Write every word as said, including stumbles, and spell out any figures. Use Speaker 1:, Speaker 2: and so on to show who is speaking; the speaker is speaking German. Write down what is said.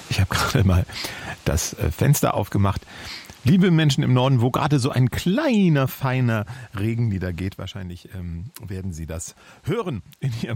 Speaker 1: Ich habe gerade mal das Fenster aufgemacht. Liebe Menschen im Norden, wo gerade so ein kleiner, feiner Regen niedergeht, wahrscheinlich ähm, werden Sie das hören in Ihrem